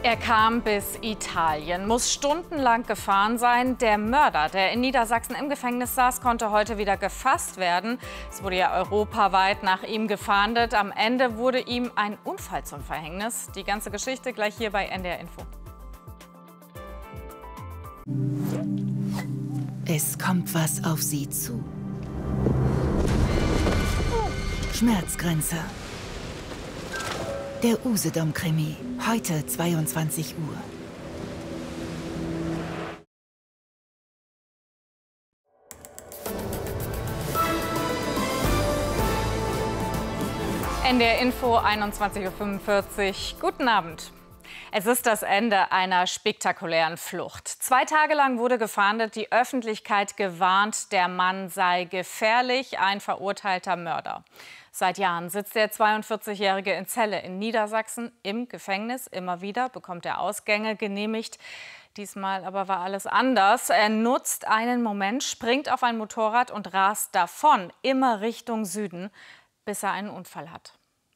Er kam bis Italien, muss stundenlang gefahren sein. Der Mörder, der in Niedersachsen im Gefängnis saß, konnte heute wieder gefasst werden. Es wurde ja europaweit nach ihm gefahndet. Am Ende wurde ihm ein Unfall zum Verhängnis. Die ganze Geschichte gleich hier bei NDR Info. Es kommt was auf sie zu. Schmerzgrenze. Der Usedom-Krimi, heute 22 Uhr. NDR Info, 21:45 Uhr. Guten Abend. Es ist das Ende einer spektakulären Flucht. 2 Tage lang wurde gefahndet, die Öffentlichkeit gewarnt, der Mann sei gefährlich, ein verurteilter Mörder. Seit Jahren sitzt der 42-Jährige in Celle in Niedersachsen im Gefängnis. Immer wieder bekommt er Ausgänge genehmigt. Diesmal aber war alles anders. Er nutzt einen Moment, springt auf ein Motorrad und rast davon, immer Richtung Süden, bis er einen Unfall hat.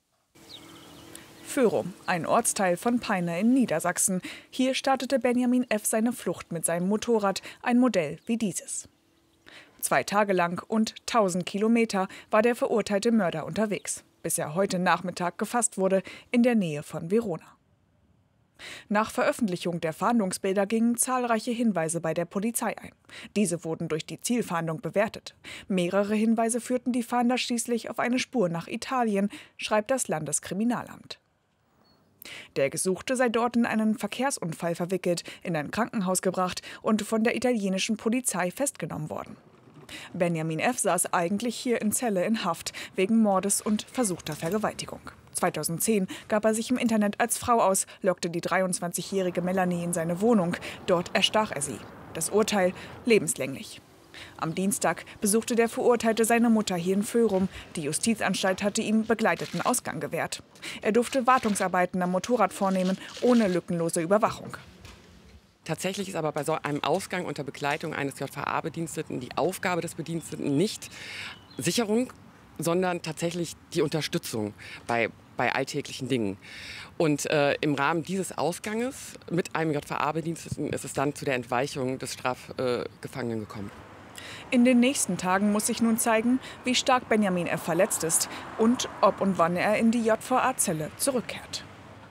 Föhrum, ein Ortsteil von Peine in Niedersachsen. Hier startete Benjamin F. seine Flucht mit seinem Motorrad, ein Modell wie dieses. 2 Tage lang und 1000 Kilometer war der verurteilte Mörder unterwegs, bis er heute Nachmittag gefasst wurde in der Nähe von Verona. Nach Veröffentlichung der Fahndungsbilder gingen zahlreiche Hinweise bei der Polizei ein. Diese wurden durch die Zielfahndung bewertet. Mehrere Hinweise führten die Fahnder schließlich auf eine Spur nach Italien, schreibt das Landeskriminalamt. Der Gesuchte sei dort in einen Verkehrsunfall verwickelt, in ein Krankenhaus gebracht und von der italienischen Polizei festgenommen worden. Benjamin F. saß eigentlich hier in Celle in Haft wegen Mordes und versuchter Vergewaltigung. 2010 gab er sich im Internet als Frau aus, lockte die 23-jährige Melanie in seine Wohnung. Dort erstach er sie. Das Urteil lebenslänglich. Am Dienstag besuchte der Verurteilte seine Mutter hier in Föhrum. Die Justizanstalt hatte ihm begleiteten Ausgang gewährt. Er durfte Wartungsarbeiten am Motorrad vornehmen, ohne lückenlose Überwachung. Tatsächlich ist aber bei so einem Ausgang unter Begleitung eines JVA-Bediensteten die Aufgabe des Bediensteten nicht Sicherung, sondern tatsächlich die Unterstützung bei alltäglichen Dingen. Und im Rahmen dieses Ausganges mit einem JVA-Bediensteten ist es dann zu der Entweichung des Strafgefangenen gekommen. In den nächsten Tagen muss sich nun zeigen, wie stark Benjamin F. verletzt ist und ob und wann er in die JVA-Zelle zurückkehrt.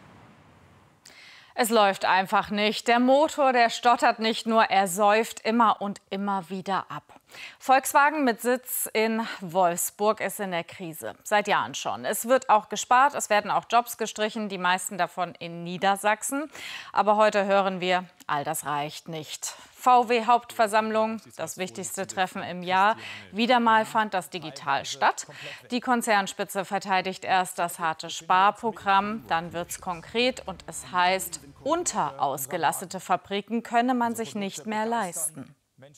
Es läuft einfach nicht. Der Motor, der stottert nicht nur, er säuft immer und immer wieder ab. Volkswagen mit Sitz in Wolfsburg ist in der Krise. Seit Jahren schon. Es wird auch gespart, es werden auch Jobs gestrichen, die meisten davon in Niedersachsen. Aber heute hören wir, all das reicht nicht. VW-Hauptversammlung, das wichtigste Treffen im Jahr. Wieder mal fand das digital statt. Die Konzernspitze verteidigt erst das harte Sparprogramm, dann wird's konkret und es heißt, unterausgelastete Fabriken könne man sich nicht mehr leisten.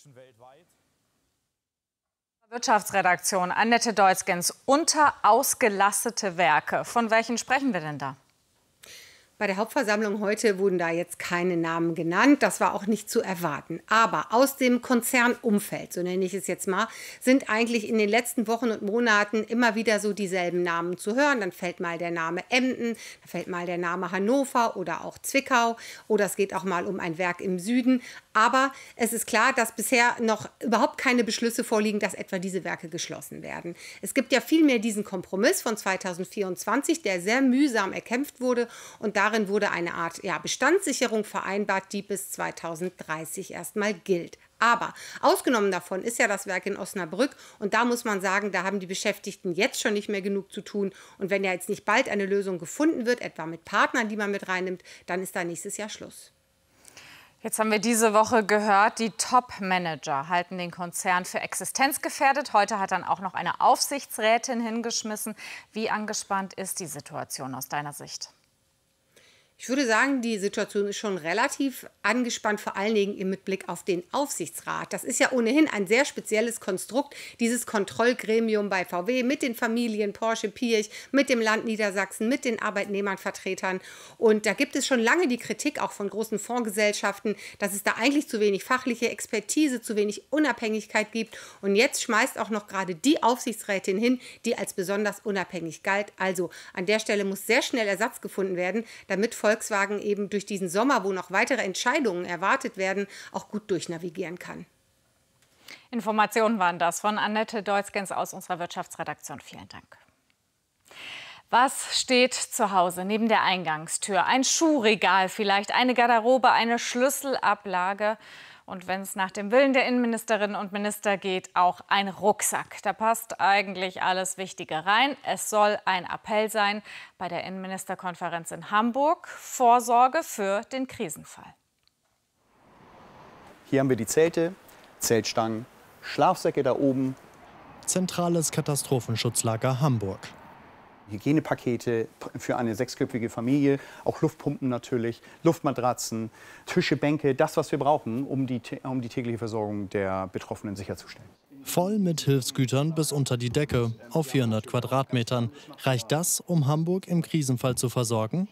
Wirtschaftsredaktion Annette Deutzgens, unterausgelastete Werke. Von welchen sprechen wir denn da? Bei der Hauptversammlung heute wurden da jetzt keine Namen genannt. Das war auch nicht zu erwarten. Aber aus dem Konzernumfeld, so nenne ich es jetzt mal, sind eigentlich in den letzten Wochen und Monaten immer wieder so dieselben Namen zu hören. Dann fällt mal der Name Emden, dann fällt mal der Name Hannover oder auch Zwickau. Oder es geht auch mal um ein Werk im Süden. Aber es ist klar, dass bisher noch überhaupt keine Beschlüsse vorliegen, dass etwa diese Werke geschlossen werden. Es gibt ja vielmehr diesen Kompromiss von 2024, der sehr mühsam erkämpft wurde. Und darin wurde eine Art Bestandssicherung vereinbart, die bis 2030 erstmal gilt. Aber ausgenommen davon ist ja das Werk in Osnabrück. Und da muss man sagen, da haben die Beschäftigten jetzt schon nicht mehr genug zu tun. Und wenn ja jetzt nicht bald eine Lösung gefunden wird, etwa mit Partnern, die man mit reinnimmt, dann ist da nächstes Jahr Schluss. Jetzt haben wir diese Woche gehört, die Top-Manager halten den Konzern für existenzgefährdet. Heute hat dann auch noch eine Aufsichtsrätin hingeschmissen. Wie angespannt ist die Situation aus deiner Sicht? Ich würde sagen, die Situation ist schon relativ angespannt, vor allen Dingen mit Blick auf den Aufsichtsrat. Das ist ja ohnehin ein sehr spezielles Konstrukt, dieses Kontrollgremium bei VW mit den Familien Porsche, Pirch, mit dem Land Niedersachsen, mit den Arbeitnehmervertretern. Und da gibt es schon lange die Kritik auch von großen Fondsgesellschaften, dass es da eigentlich zu wenig fachliche Expertise, zu wenig Unabhängigkeit gibt. Und jetzt schmeißt auch noch gerade die Aufsichtsrätin hin, die als besonders unabhängig galt. Also an der Stelle muss sehr schnell Ersatz gefunden werden, damit Volkswagen eben durch diesen Sommer, wo noch weitere Entscheidungen erwartet werden, auch gut durchnavigieren kann. Informationen waren das von Annette Deutzgens aus unserer Wirtschaftsredaktion. Vielen Dank. Was steht zu Hause neben der Eingangstür? Ein Schuhregal vielleicht, eine Garderobe, eine Schlüsselablage. Und wenn es nach dem Willen der Innenministerinnen und Minister geht, auch ein Rucksack. Da passt eigentlich alles Wichtige rein. Es soll ein Appell sein bei der Innenministerkonferenz in Hamburg. Vorsorge für den Krisenfall. Hier haben wir die Zelte, Zeltstangen, Schlafsäcke da oben. Zentrales Katastrophenschutzlager Hamburg. Hygienepakete für eine 6-köpfige Familie, auch Luftpumpen natürlich, Luftmatratzen, Tische, Bänke, das, was wir brauchen, um die tägliche Versorgung der Betroffenen sicherzustellen. Voll mit Hilfsgütern bis unter die Decke, auf 400 Quadratmetern. Reicht das, um Hamburg im Krisenfall zu versorgen?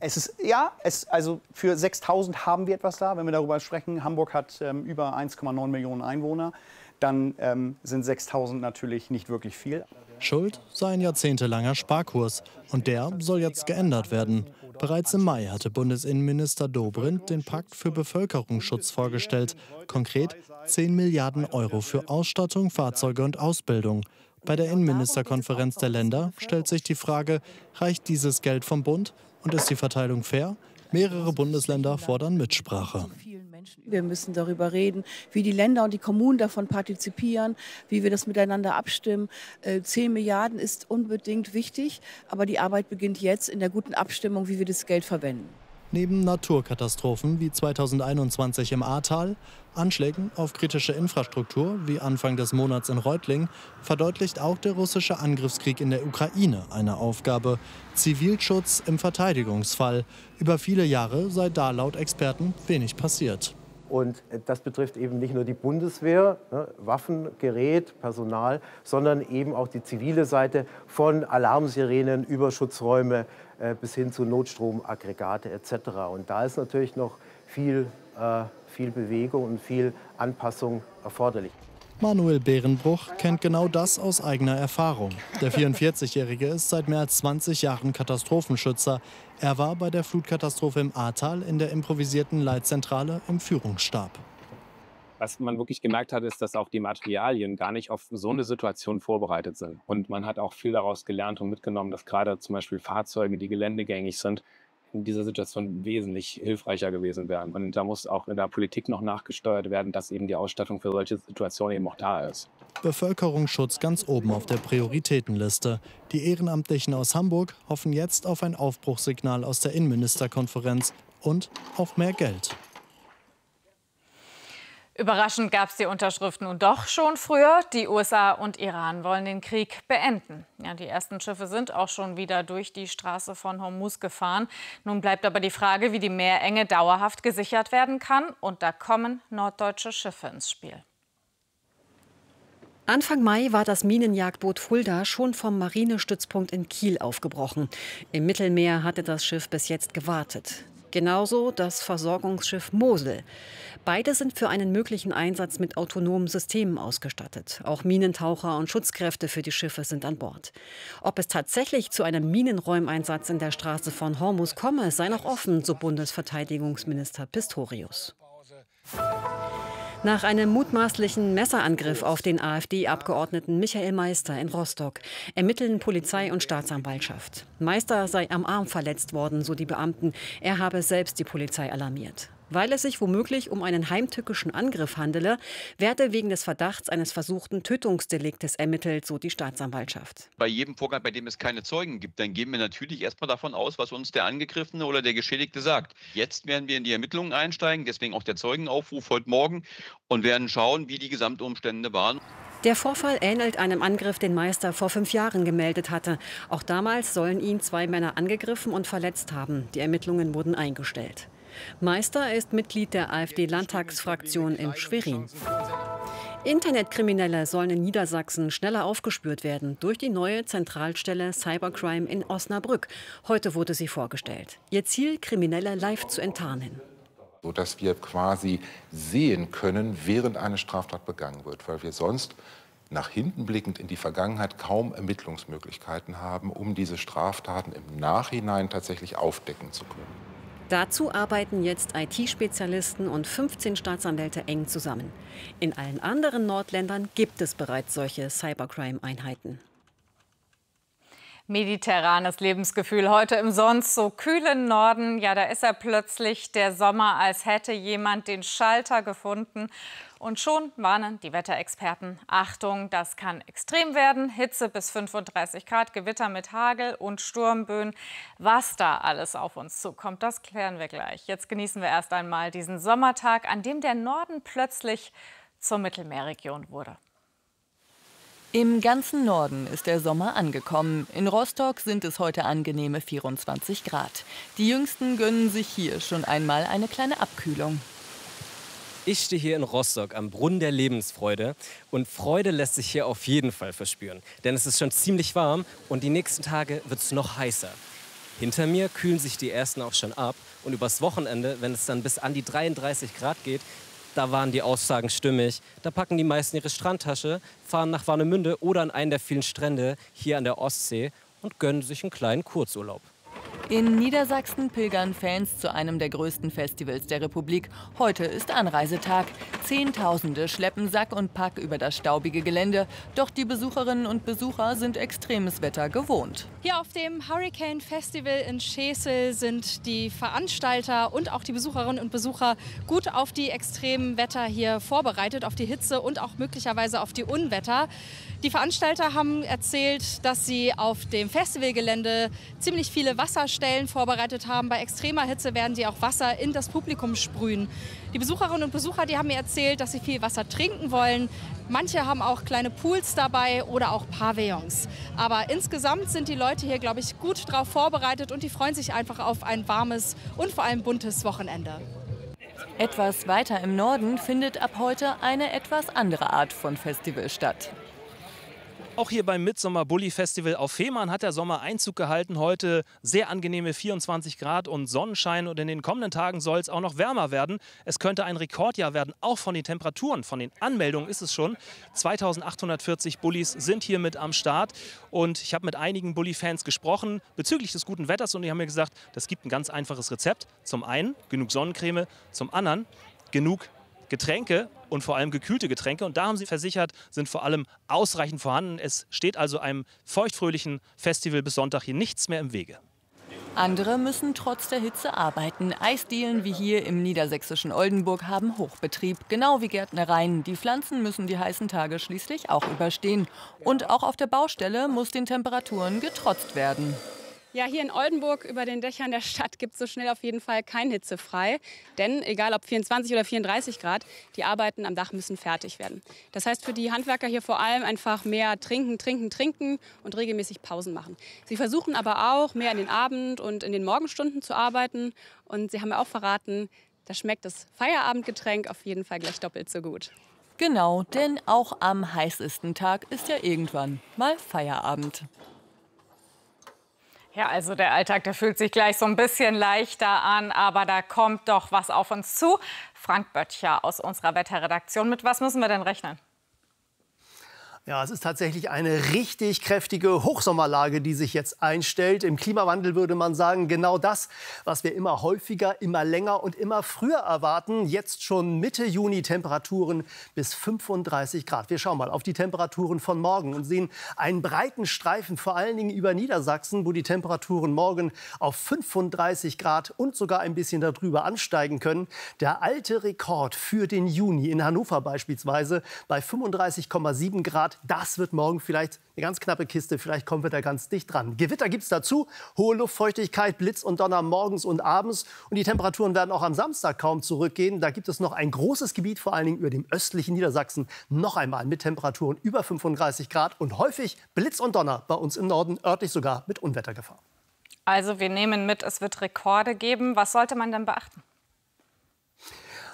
Also für 6.000 haben wir etwas da, wenn wir darüber sprechen. Hamburg hat über 1,9 Millionen Einwohner. Dann sind 6.000 natürlich nicht wirklich viel. Schuld sei ein jahrzehntelanger Sparkurs. Und der soll jetzt geändert werden. Bereits im Mai hatte Bundesinnenminister Dobrindt den Pakt für Bevölkerungsschutz vorgestellt. Konkret 10 Milliarden Euro für Ausstattung, Fahrzeuge und Ausbildung. Bei der Innenministerkonferenz der Länder stellt sich die Frage, reicht dieses Geld vom Bund und ist die Verteilung fair? Mehrere Bundesländer fordern Mitsprache. Wir müssen darüber reden, wie die Länder und die Kommunen davon partizipieren, wie wir das miteinander abstimmen. 10 Milliarden ist unbedingt wichtig, aber die Arbeit beginnt jetzt in der guten Abstimmung, wie wir das Geld verwenden. Neben Naturkatastrophen wie 2021 im Ahrtal, Anschlägen auf kritische Infrastruktur wie Anfang des Monats in Reutlingen, verdeutlicht auch der russische Angriffskrieg in der Ukraine eine Aufgabe: Zivilschutz im Verteidigungsfall. Über viele Jahre sei da laut Experten wenig passiert. Und das betrifft eben nicht nur die Bundeswehr, Waffen, Gerät, Personal, sondern eben auch die zivile Seite von Alarmsirenen über Schutzräume bis hin zu Notstromaggregate etc. Und da ist natürlich noch viel Bewegung und viel Anpassung erforderlich. Manuel Behrenbruch kennt genau das aus eigener Erfahrung. Der 44-Jährige ist seit mehr als 20 Jahren Katastrophenschützer. Er war bei der Flutkatastrophe im Ahrtal in der improvisierten Leitzentrale im Führungsstab. Was man wirklich gemerkt hat, ist, dass auch die Materialien gar nicht auf so eine Situation vorbereitet sind. Und man hat auch viel daraus gelernt und mitgenommen, dass gerade zum Beispiel Fahrzeuge, die geländegängig sind, in dieser Situation wesentlich hilfreicher gewesen wären. Und da muss auch in der Politik noch nachgesteuert werden, dass eben die Ausstattung für solche Situationen eben auch da ist. Bevölkerungsschutz ganz oben auf der Prioritätenliste. Die Ehrenamtlichen aus Hamburg hoffen jetzt auf ein Aufbruchssignal aus der Innenministerkonferenz und auf mehr Geld. Überraschend gab es die Unterschrift nun doch schon früher. Die USA und Iran wollen den Krieg beenden. Ja, die ersten Schiffe sind auch schon wieder durch die Straße von Hormuz gefahren. Nun bleibt aber die Frage, wie die Meerenge dauerhaft gesichert werden kann. Und da kommen norddeutsche Schiffe ins Spiel. Anfang Mai war das Minenjagdboot Fulda schon vom Marinestützpunkt in Kiel aufgebrochen. Im Mittelmeer hatte das Schiff bis jetzt gewartet. Genauso das Versorgungsschiff Mosel. Beide sind für einen möglichen Einsatz mit autonomen Systemen ausgestattet. Auch Minentaucher und Schutzkräfte für die Schiffe sind an Bord. Ob es tatsächlich zu einem Minenräumeinsatz in der Straße von Hormuz komme, sei noch offen, so Bundesverteidigungsminister Pistorius. Nach einem mutmaßlichen Messerangriff auf den AfD-Abgeordneten Michael Meister in Rostock ermitteln Polizei und Staatsanwaltschaft. Meister sei am Arm verletzt worden, so die Beamten. Er habe selbst die Polizei alarmiert. Weil es sich womöglich um einen heimtückischen Angriff handele, werde wegen des Verdachts eines versuchten Tötungsdeliktes ermittelt, so die Staatsanwaltschaft. Bei jedem Vorgang, bei dem es keine Zeugen gibt, dann gehen wir natürlich erstmal davon aus, was uns der Angegriffene oder der Geschädigte sagt. Jetzt werden wir in die Ermittlungen einsteigen, deswegen auch der Zeugenaufruf heute Morgen, und werden schauen, wie die Gesamtumstände waren. Der Vorfall ähnelt einem Angriff, den Meister vor 5 Jahren gemeldet hatte. Auch damals sollen ihn 2 Männer angegriffen und verletzt haben. Die Ermittlungen wurden eingestellt. Meister ist Mitglied der AfD-Landtagsfraktion in Schwerin. Internetkriminelle sollen in Niedersachsen schneller aufgespürt werden durch die neue Zentralstelle Cybercrime in Osnabrück. Heute wurde sie vorgestellt. Ihr Ziel, Kriminelle live zu enttarnen. Sodass wir quasi sehen können, während eine Straftat begangen wird, weil wir sonst nach hinten blickend in die Vergangenheit kaum Ermittlungsmöglichkeiten haben, um diese Straftaten im Nachhinein tatsächlich aufdecken zu können. Dazu arbeiten jetzt IT-Spezialisten und 15 Staatsanwälte eng zusammen. In allen anderen Nordländern gibt es bereits solche Cybercrime-Einheiten. Mediterranes Lebensgefühl heute im sonst so kühlen Norden. Ja, da ist er plötzlich der Sommer, als hätte jemand den Schalter gefunden. Und schon warnen die Wetterexperten: Achtung, das kann extrem werden. Hitze bis 35 Grad, Gewitter mit Hagel und Sturmböen. Was da alles auf uns zukommt, das klären wir gleich. Jetzt genießen wir erst einmal diesen Sommertag, an dem der Norden plötzlich zur Mittelmeerregion wurde. Im ganzen Norden ist der Sommer angekommen. In Rostock sind es heute angenehme 24 Grad. Die Jüngsten gönnen sich hier schon einmal eine kleine Abkühlung. Ich stehe hier in Rostock am Brunnen der Lebensfreude und Freude lässt sich hier auf jeden Fall verspüren. Denn es ist schon ziemlich warm und die nächsten Tage wird es noch heißer. Hinter mir kühlen sich die ersten auch schon ab und übers Wochenende, wenn es dann bis an die 33 Grad geht, da waren die Aussagen stimmig. Da packen die meisten ihre Strandtasche, fahren nach Warnemünde oder an einen der vielen Strände hier an der Ostsee und gönnen sich einen kleinen Kurzurlaub. In Niedersachsen pilgern Fans zu einem der größten Festivals der Republik. Heute ist Anreisetag. Zehntausende schleppen Sack und Pack über das staubige Gelände. Doch die Besucherinnen und Besucher sind extremes Wetter gewohnt. Hier auf dem Hurricane Festival in Schesel sind die Veranstalter und auch die Besucherinnen und Besucher gut auf die extremen Wetter hier vorbereitet, auf die Hitze und auch möglicherweise auf die Unwetter. Die Veranstalter haben erzählt, dass sie auf dem Festivalgelände ziemlich viele Wasserstellen vorbereitet haben. Bei extremer Hitze werden sie auch Wasser in das Publikum sprühen. Die Besucherinnen und Besucher, die haben mir erzählt, dass sie viel Wasser trinken wollen. Manche haben auch kleine Pools dabei oder auch Pavillons. Aber insgesamt sind die Leute hier, glaube ich, gut darauf vorbereitet und die freuen sich einfach auf ein warmes und vor allem buntes Wochenende. Etwas weiter im Norden findet ab heute eine etwas andere Art von Festival statt. Auch hier beim Midsommer Bulli Festival auf Fehmarn hat der Sommer Einzug gehalten. Heute sehr angenehme 24 Grad und Sonnenschein. Und in den kommenden Tagen soll es auch noch wärmer werden. Es könnte ein Rekordjahr werden, auch von den Temperaturen. Von den Anmeldungen ist es schon. 2840 Bullis sind hier mit am Start. Und ich habe mit einigen Bulli-Fans gesprochen bezüglich des guten Wetters. Und die haben mir gesagt, das gibt ein ganz einfaches Rezept. Zum einen genug Sonnencreme, zum anderen genug Getränke und vor allem gekühlte Getränke. Und da haben sie versichert, sind vor allem ausreichend vorhanden. Es steht also einem feuchtfröhlichen Festival bis Sonntag hier nichts mehr im Wege. Andere müssen trotz der Hitze arbeiten. Eisdielen wie hier im niedersächsischen Oldenburg haben Hochbetrieb, genau wie Gärtnereien. Die Pflanzen müssen die heißen Tage schließlich auch überstehen. Und auch auf der Baustelle muss den Temperaturen getrotzt werden. Ja, hier in Oldenburg über den Dächern der Stadt gibt es so schnell auf jeden Fall kein hitzefrei. Denn egal ob 24 oder 34 Grad, die Arbeiten am Dach müssen fertig werden. Das heißt für die Handwerker hier vor allem einfach mehr trinken und regelmäßig Pausen machen. Sie versuchen aber auch mehr in den Abend- und in den Morgenstunden zu arbeiten. Und sie haben mir auch verraten, da schmeckt das Feierabendgetränk auf jeden Fall gleich doppelt so gut. Genau, denn auch am heißesten Tag ist ja irgendwann mal Feierabend. Ja, also der Alltag, der fühlt sich gleich so ein bisschen leichter an, aber da kommt doch was auf uns zu. Frank Böttcher aus unserer Wetterredaktion. Mit was müssen wir denn rechnen? Ja, es ist tatsächlich eine richtig kräftige Hochsommerlage, die sich jetzt einstellt. Im Klimawandel würde man sagen, genau das, was wir immer häufiger, immer länger und immer früher erwarten. Jetzt schon Mitte Juni Temperaturen bis 35 Grad. Wir schauen mal auf die Temperaturen von morgen und sehen einen breiten Streifen, vor allen Dingen über Niedersachsen, wo die Temperaturen morgen auf 35 Grad und sogar ein bisschen darüber ansteigen können. Der alte Rekord für den Juni in Hannover beispielsweise bei 35,7 Grad. Das wird morgen vielleicht eine ganz knappe Kiste. Vielleicht kommen wir da ganz dicht dran. Gewitter gibt es dazu. Hohe Luftfeuchtigkeit, Blitz und Donner morgens und abends. Und die Temperaturen werden auch am Samstag kaum zurückgehen. Da gibt es noch ein großes Gebiet, vor allen Dingen über dem östlichen Niedersachsen, noch einmal mit Temperaturen über 35 Grad. Und häufig Blitz und Donner bei uns im Norden, örtlich sogar mit Unwettergefahr. Also wir nehmen mit, es wird Rekorde geben. Was sollte man denn beachten?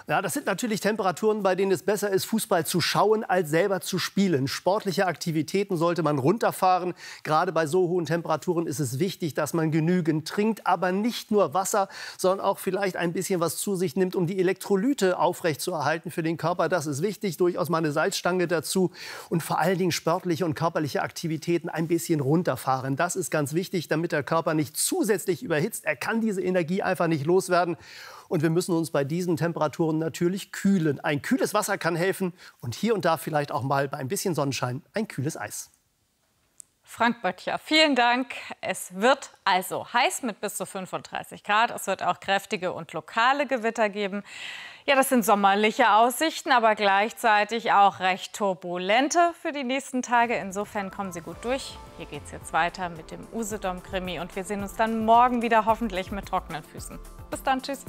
Ja, das sind natürlich Temperaturen, bei denen es besser ist, Fußball zu schauen, als selber zu spielen. Sportliche Aktivitäten sollte man runterfahren. Gerade bei so hohen Temperaturen ist es wichtig, dass man genügend trinkt, aber nicht nur Wasser, sondern auch vielleicht ein bisschen was zu sich nimmt, um die Elektrolyte aufrechtzuerhalten für den Körper. Das ist wichtig, durchaus mal eine Salzstange dazu und vor allen Dingen sportliche und körperliche Aktivitäten ein bisschen runterfahren. Das ist ganz wichtig, damit der Körper nicht zusätzlich überhitzt. Er kann diese Energie einfach nicht loswerden. Und wir müssen uns bei diesen Temperaturen natürlich kühlen. Ein kühles Wasser kann helfen und hier und da vielleicht auch mal bei ein bisschen Sonnenschein ein kühles Eis. Frank Böttcher, vielen Dank. Es wird also heiß mit bis zu 35 Grad. Es wird auch kräftige und lokale Gewitter geben. Ja, das sind sommerliche Aussichten, aber gleichzeitig auch recht turbulente für die nächsten Tage. Insofern kommen Sie gut durch. Hier geht es jetzt weiter mit dem Usedom-Krimi und wir sehen uns dann morgen wieder, hoffentlich mit trockenen Füßen. Bis dann, tschüss.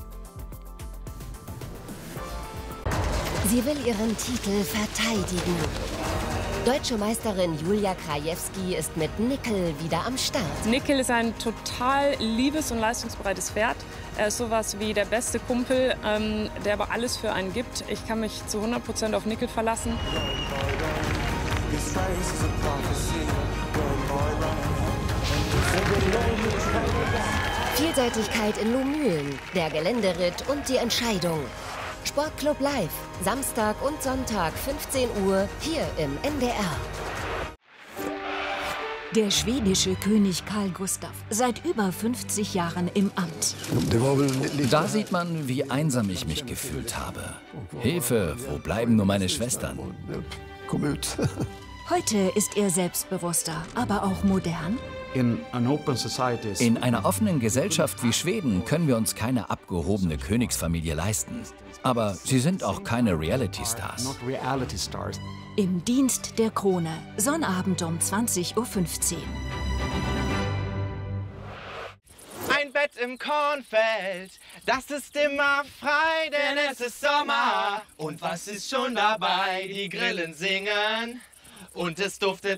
Sie will ihren Titel verteidigen. Deutsche Meisterin Julia Krajewski ist mit Nickel wieder am Start. Nickel ist ein total liebes und leistungsbereites Pferd. Er ist sowas wie der beste Kumpel, der aber alles für einen gibt. Ich kann mich zu 100% auf Nickel verlassen. Vielseitigkeit in Lohmühlen, der Geländeritt und die Entscheidung. Sportclub Live, Samstag und Sonntag 15 Uhr, hier im NDR. Der schwedische König Carl Gustaf, seit über 50 Jahren im Amt. Da sieht man, wie einsam ich mich gefühlt habe. Hilfe, wo bleiben nur meine Schwestern? Heute ist er selbstbewusster, aber auch modern. In einer offenen Gesellschaft wie Schweden können wir uns keine abgehobene Königsfamilie leisten. Aber sie sind auch keine Reality-Stars. Im Dienst der Krone, Sonnabend um 20:15 Uhr. Ein Bett im Kornfeld, das ist immer frei, denn es ist Sommer. Und was ist schon dabei? Die Grillen singen und es duftet